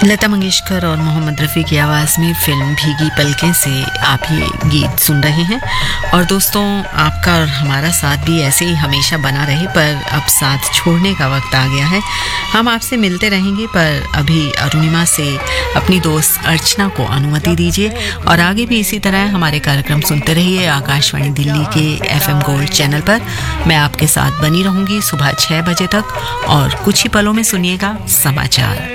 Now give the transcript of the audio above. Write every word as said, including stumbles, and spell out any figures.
लता मंगेशकर और मोहम्मद रफ़ी की आवाज़ में फिल्म भीगी पलकें से आप ये गीत सुन रहे हैं। और दोस्तों, आपका और हमारा साथ भी ऐसे ही हमेशा बना रहे, पर अब साथ छोड़ने का वक्त आ गया है। हम आपसे मिलते रहेंगे, पर अभी अरुणिमा से अपनी दोस्त अर्चना को अनुमति दीजिए। और आगे भी इसी तरह हमारे कार्यक्रम सुनते रहिए आकाशवाणी दिल्ली के एफ एम गोल्ड चैनल पर। मैं आपके साथ बनी रहूंगी सुबह छह बजे तक, और कुछ ही पलों में सुनिएगा समाचार।